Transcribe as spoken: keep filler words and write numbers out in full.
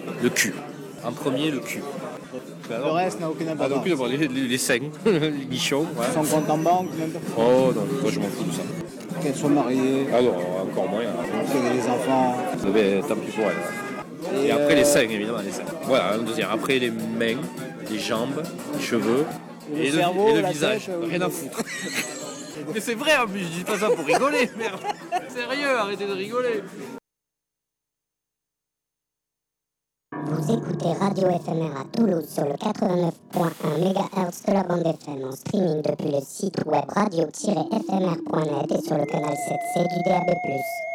Le cul. En premier, le cul. Ben le reste n'a aucune Ah, importance. donc, d'abord, les, les, les seins, les guichons. Ouais. Son compte en banque, n'importe quoi. Oh non, moi je m'en fous de ça. Qu'elle soit mariée, Ah non, encore moins. qu'elle ait des enfants. Vous avez tant pis pour elle. Ouais. Et, Et après, euh... les seins, évidemment, les seins. Voilà, un deuxième. Après, les mains, les jambes, les cheveux. Le et cerveau, le, et le la visage. tête, Rien à foutre. Mais c'est vrai en plus, je dis pas ça pour rigoler, merde. Sérieux, arrêtez de rigoler. Vous écoutez Radio Éphémère à Toulouse sur le quatre-vingt-neuf point un mégahertz de la bande F M en streaming depuis le site web radio tiret f m r point net et sur le canal sept C du D A B plus.